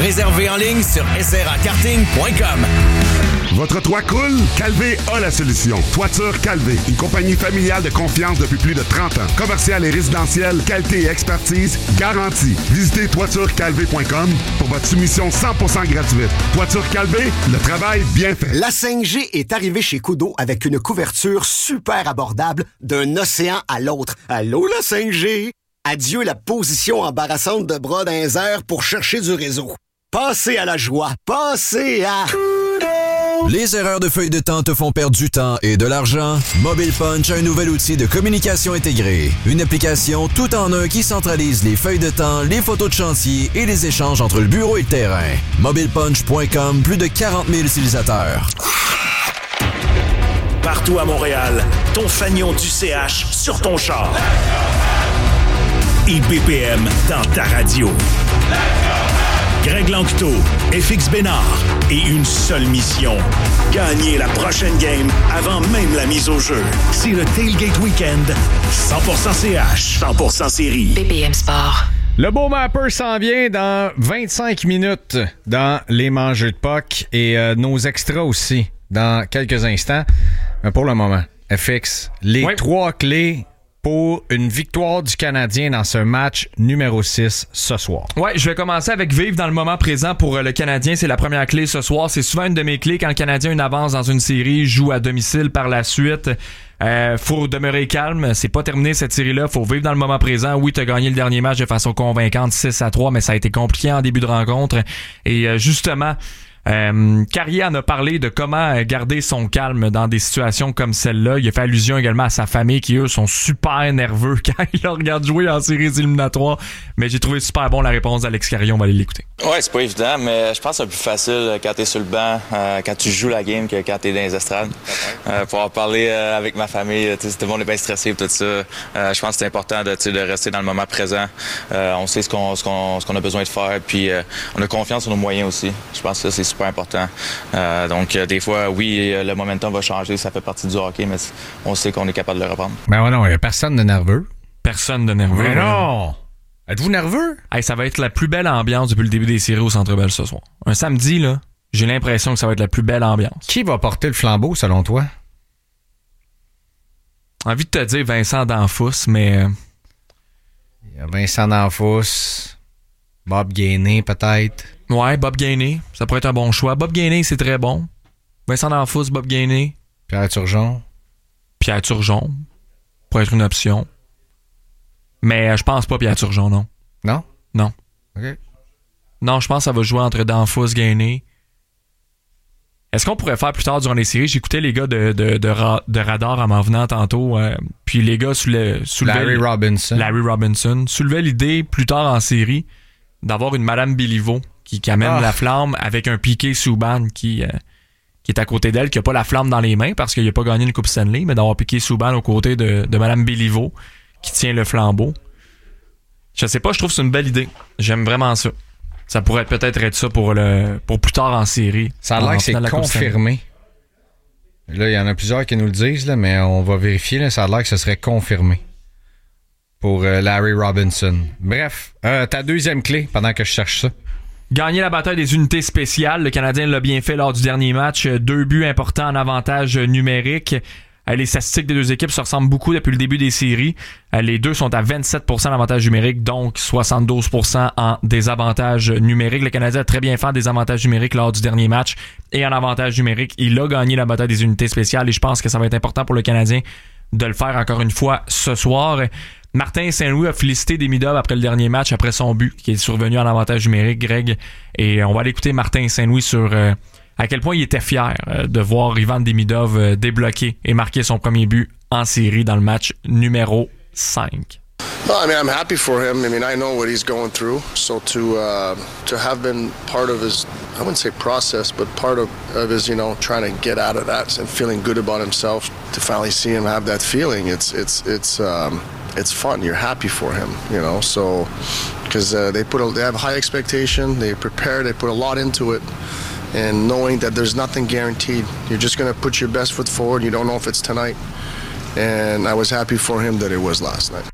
Réservez en ligne sur srakarting.com. Votre toit coule? Calvé a la solution. Toiture Calvé, une compagnie familiale de confiance depuis plus de 30 ans. Commercial et résidentiel, qualité et expertise garantie. Visitez toiturecalvé.com pour votre soumission 100% gratuite. Toiture Calvé, le travail bien fait. La 5G est arrivée chez Kudo avec une couverture super abordable d'un océan à l'autre. Allô, la 5G? Adieu la position embarrassante de bras dans les airs pour chercher du réseau. Passez à la joie. Passez à... Les erreurs de feuille de temps te font perdre du temps et de l'argent? Mobile Punch a un nouvel outil de communication intégrée. Une application tout en un qui centralise les feuilles de temps, les photos de chantier et les échanges entre le bureau et le terrain. MobilePunch.com, plus de 40 000 utilisateurs. Partout à Montréal, ton fanion du CH sur ton char. Et BPM dans ta radio. Greg Lanctot, FX Bénard et une seule mission. Gagner la prochaine game avant même la mise au jeu. C'est le Tailgate Weekend. 100% CH, 100% série. BPM Sport. Le beau mapper s'en vient dans 25 minutes dans les mangeux de puck et nos extras aussi dans quelques instants. Mais pour le moment, FX, les 3 clés pour une victoire du Canadien dans ce match numéro 6 ce soir. Ouais, je vais commencer avec vivre dans le moment présent pour le Canadien. C'est la première clé ce soir. C'est souvent une de mes clés quand le Canadien a une avance dans une série, joue à domicile par la suite. Faut demeurer calme. C'est pas terminé cette série-là. Faut vivre dans le moment présent. Oui, t'as gagné le dernier match de façon convaincante, 6-3, mais ça a été compliqué en début de rencontre. Et justement, Carrier en a parlé de comment garder son calme dans des situations comme celle-là. Il a fait allusion également à sa famille qui, eux, sont super nerveux quand ils le regardent jouer en séries éliminatoires. Mais j'ai trouvé super bon la réponse d'Alex Carrier. On va aller l'écouter. Ouais, c'est pas évident, mais je pense que c'est plus facile quand t'es sur le banc, quand tu joues la game, que quand t'es dans les estrades. Pour en parler avec ma famille, tout le monde est bien stressé et tout ça. Je pense que c'est important de rester dans le moment présent. On sait ce qu'on a besoin de faire, puis on a confiance en nos moyens aussi. Je pense que ça, c'est super important. Donc, des fois, oui, le momentum va changer, ça fait partie du hockey, mais on sait qu'on est capable de le reprendre. Ben ouais, non, il n'y a personne de nerveux. Personne de nerveux. Mais non! Êtes-vous nerveux? Hey, ça va être la plus belle ambiance depuis le début des séries au Centre Bell ce soir. Un samedi, là, j'ai l'impression que ça va être la plus belle ambiance. Qui va porter le flambeau, selon toi? Envie de te dire Vincent Danfous, mais... Il y a Vincent Danfous, Bob Gainé, peut-être. Ouais, Bob Gainé, ça pourrait être un bon choix. Bob Gainé, c'est très bon. Vincent Danfous, Bob Gainé. Pierre Turgeon. Pierre Turgeon, pourrait être une option. Mais je pense pas Pierre Turgeon, non. Non? Non. OK. Non, je pense que ça va jouer entre Danfous, Gainé. Est-ce qu'on pourrait faire plus tard durant les séries? J'écoutais les gars de Radar en m'en venant tantôt. Puis les gars soulevaient... Larry Robinson soulevait l'idée plus tard en série d'avoir une Madame Béliveau qui amène la flamme avec un Piqué Subban qui est à côté d'elle, qui a pas la flamme dans les mains parce qu'il a pas gagné une Coupe Stanley, mais d'avoir Piqué Subban aux côtés de Madame Béliveau qui tient le flambeau. Je sais pas, je trouve que c'est une belle idée. J'aime vraiment ça. Ça pourrait peut-être être ça pour plus tard en série. Ça a l'air que c'est confirmé. Là, il y en a plusieurs qui nous le disent, là, mais on va vérifier. Là, ça a l'air que ce serait confirmé pour Larry Robinson. Bref, ta deuxième clé pendant que je cherche ça. Gagner la bataille des unités spéciales. Le Canadien l'a bien fait lors du dernier match. 2 buts importants en avantage numérique. Les statistiques des deux équipes se ressemblent beaucoup depuis le début des séries. Les deux sont à 27% d'avantage numérique, donc 72% en désavantage numérique. Le Canadien a très bien fait en désavantage numérique lors du dernier match et en avantage numérique. Il a gagné la bataille des unités spéciales et je pense que ça va être important pour le Canadien de le faire encore une fois ce soir. Martin Saint-Louis a félicité Demidov après le dernier match, après son but qui est survenu en avantage numérique, Greg. Et on va aller écouter Martin Saint-Louis sur... à quel point il était fier de voir Ivan Demidov débloquer et marquer son premier but en série dans le match numéro 5. Well, I mean, I'm happy for him. I mean, I know what he's going through. So to have been part of his, I wouldn't say process, but part of his, trying to get out of that and feeling good about himself, to finally see him have that feeling, it's fun. You're happy for him, So because they have high expectation, they prepare, they put a lot into it. And knowing that there's nothing guaranteed, you're just going to put your best foot forward. You don't know if it's tonight. And I was happy for him that it was last night.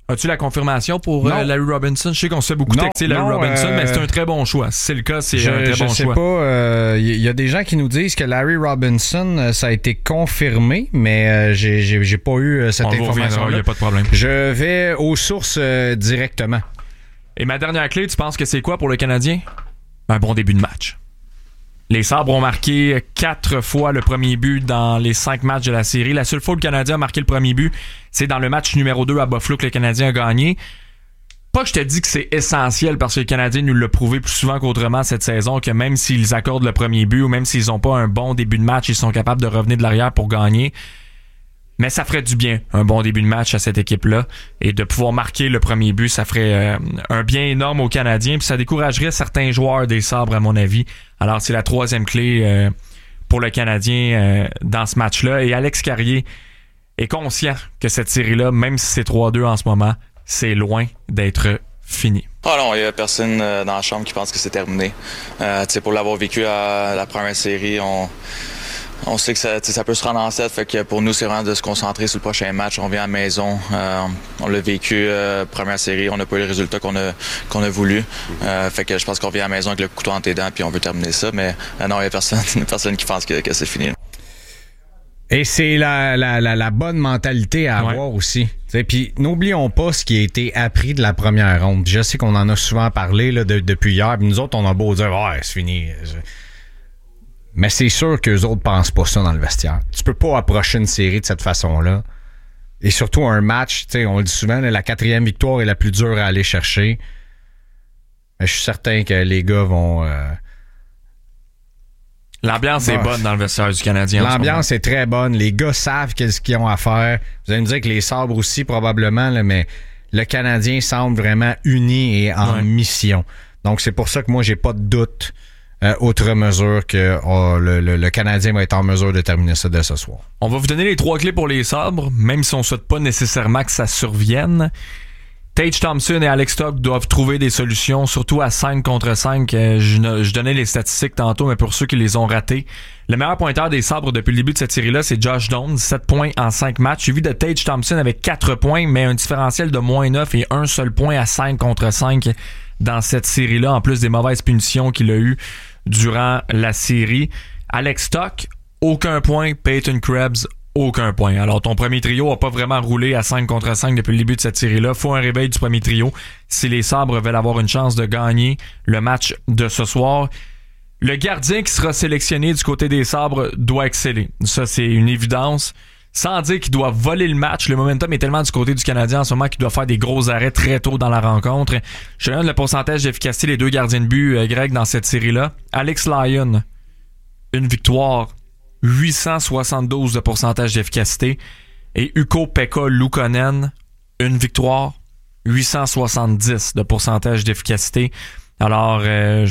As-tu la confirmation pour Larry Robinson? Je sais qu'on se fait beaucoup texter Larry Robinson, mais c'est un très bon choix. Si c'est le cas, c'est un très bon choix. Je sais pas. Il y a des gens qui nous disent que Larry Robinson, ça a été confirmé, mais j'ai pas eu cette information. Il n'y a pas de problème. Je vais aux sources directement. Et ma dernière clé, tu penses que c'est quoi pour le Canadien? Un bon début de match. Les Sabres ont marqué 4 fois le premier but dans les 5 matchs de la série. La seule fois où le Canadien a marqué le premier but, c'est dans le match numéro 2 à Buffalo que le Canadien a gagné. Pas que je te dis que c'est essentiel parce que le Canadien nous l'a prouvé plus souvent qu'autrement cette saison, que même s'ils accordent le premier but ou même s'ils n'ont pas un bon début de match, ils sont capables de revenir de l'arrière pour gagner. Mais ça ferait du bien, un bon début de match à cette équipe-là. Et de pouvoir marquer le premier but, ça ferait un bien énorme aux Canadiens. Puis ça découragerait certains joueurs des Sabres, à mon avis. Alors, c'est la 3e clé pour le Canadien dans ce match-là. Et Alex Carrier est conscient que cette série-là, même si c'est 3-2 en ce moment, c'est loin d'être fini. Ah non, il n'y a personne dans la chambre qui pense que c'est terminé. Pour l'avoir vécu à la première série, on sait que ça peut se rendre en 7, fait que pour nous, c'est vraiment de se concentrer sur le prochain match. On vient à la maison, on l'a vécu première série, on n'a pas eu le résultat qu'on a voulu. Fait que je pense qu'on vient à la maison avec le couteau entre les dents puis on veut terminer ça, mais non, il n'y a personne qui pense que c'est fini. Et c'est la bonne mentalité à avoir aussi. Puis n'oublions pas ce qui a été appris de la première ronde. Je sais qu'on en a souvent parlé là, depuis hier, puis nous autres, on a beau dire « Ouais, c'est fini ». Mais c'est sûr qu'eux autres pensent pas ça dans le vestiaire. Tu peux pas approcher une série de cette façon-là. Et surtout un match, on le dit souvent, la 4e victoire est la plus dure à aller chercher. Mais je suis certain que les gars vont... L'ambiance est bonne dans le vestiaire du Canadien. L'ambiance est très bonne. Les gars savent qu'est-ce qu'ils ont à faire. Vous allez me dire que les Sabres aussi, probablement, là, mais le Canadien semble vraiment uni et en mission. Donc, c'est pour ça que moi, j'ai pas de doute outre mesure que le Canadien va être en mesure de terminer ça dès ce soir. On va vous donner les 3 clés pour les Sabres, même si on ne souhaite pas nécessairement que ça survienne. Tage Thompson et Alex Tuch doivent trouver des solutions, surtout à 5 contre 5. Je donnais les statistiques tantôt, mais pour ceux qui les ont ratés, le meilleur pointeur des Sabres depuis le début de cette série-là, c'est Josh Doan, 7 points en 5 matchs. Suivi de Tage Thompson avec 4 points, mais un différentiel de -9 et un seul point à 5 contre 5 dans cette série-là, en plus des mauvaises punitions qu'il a eues durant la série. Alex Tuch, aucun point. Peyton Krebs, aucun point. Alors, ton premier trio a pas vraiment roulé à 5 contre 5 depuis le début de cette série-là. Faut un réveil du premier trio si les Sabres veulent avoir une chance de gagner le match de ce soir. Le gardien qui sera sélectionné du côté des Sabres doit exceller. Ça, c'est une évidence. Sans dire qu'il doit voler le match, le momentum est tellement du côté du Canadien en ce moment qu'il doit faire des gros arrêts très tôt dans la rencontre. Je donne le pourcentage d'efficacité des 2 gardiens de but, Greg, dans cette série-là. Alex Lyon, une victoire, 872 de pourcentage d'efficacité. Et Ukko-Pekka Luukkonen, une victoire, 870 de pourcentage d'efficacité. Alors,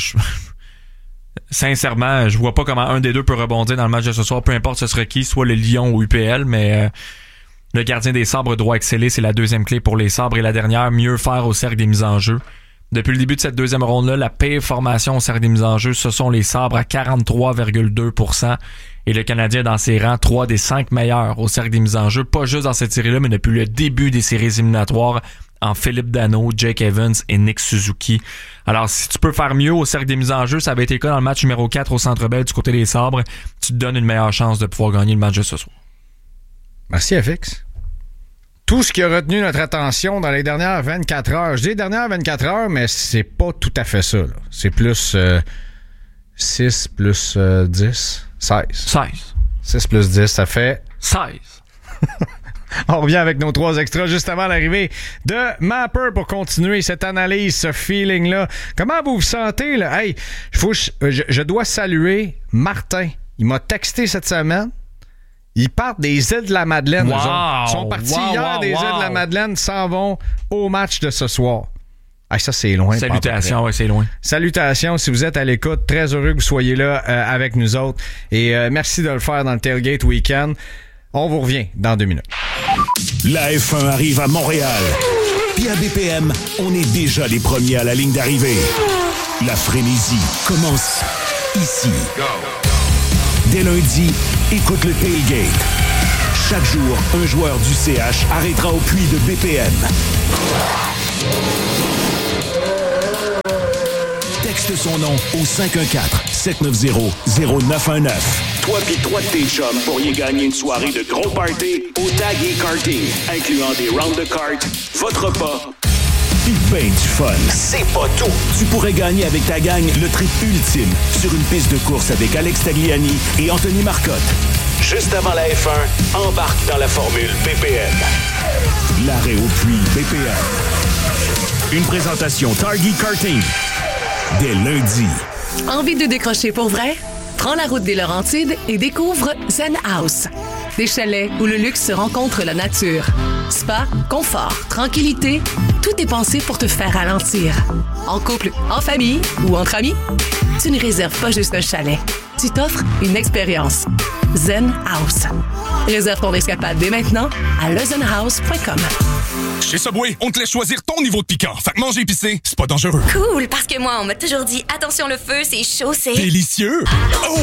sincèrement, je vois pas comment un des deux peut rebondir dans le match de ce soir, peu importe ce sera qui, soit le Lion ou UPL, mais le gardien des Sabres doit exceller, c'est la 2e clé pour les Sabres. Et la dernière, mieux faire au cercle des mises en jeu. Depuis le début de cette 2e ronde-là, la pire formation au cercle des mises en jeu, ce sont les Sabres à 43,2%. Et le Canadien dans ses rangs, 3 des 5 meilleurs au cercle des mises en jeu, pas juste dans cette série-là, mais depuis le début des séries éliminatoires, en Philippe Danault, Jake Evans et Nick Suzuki. Alors, si tu peux faire mieux au cercle des mises en jeu, ça avait été le cas dans le match numéro 4 au Centre Bell du côté des Sabres, tu te donnes une meilleure chance de pouvoir gagner le match de ce soir. Merci, FX. Tout ce qui a retenu notre attention dans les dernières 24 heures. Je dis les dernières 24 heures, mais c'est pas tout à fait ça. Là. C'est plus 6 plus 10, 16. 16. 6 plus 10, ça fait 16. On revient avec nos 3 extras juste avant l'arrivée de Mapper pour continuer cette analyse, ce feeling-là. Comment vous vous sentez, là? Hey, je dois saluer Martin. Il m'a texté cette semaine. Ils partent des îles de la Madeleine. Wow, ils sont partis hier des îles de la Madeleine, s'en vont au match de ce soir. Hey, ça, c'est loin. Salutations, ouais, c'est loin. Salutations si vous êtes à l'écoute. Très heureux que vous soyez là avec nous autres. Et merci de le faire dans le Tailgate Weekend. On vous revient dans 2 minutes. La F1 arrive à Montréal. Puis à BPM, on est déjà les premiers à la ligne d'arrivée. La frénésie commence ici. Dès lundi, écoute le Tailgate. Chaque jour, un joueur du CH arrêtera au puits de BPM. Texte son nom au 514-790-0919. Toi pis 3 de tes chums pourriez gagner une soirée de gros party au Tag et Karting, incluant des rounds de cartes, votre repas, pis ben du fun. C'est pas tout! Tu pourrais gagner avec ta gang le trip ultime sur une piste de course avec Alex Tagliani et Anthony Marcotte. Juste avant la F1, embarque dans la formule BPM. L'arrêt au puits BPM. Une présentation Target Karting. Dès lundi. Envie de décrocher pour vrai? Prends la route des Laurentides et découvre Zen House. Des chalets où le luxe se rencontre la nature. Spa, confort, tranquillité, tout est pensé pour te faire ralentir. En couple, en famille ou entre amis, tu ne réserves pas juste un chalet. Tu t'offres une expérience. Zen House. Réserve ton escapade dès maintenant à lezenhouse.com. Chez Subway, on te laisse choisir ton niveau de piquant. Fait que manger épicé, c'est pas dangereux. Cool, parce que moi, on m'a toujours dit, attention le feu, c'est chaud, c'est... Délicieux! Oh!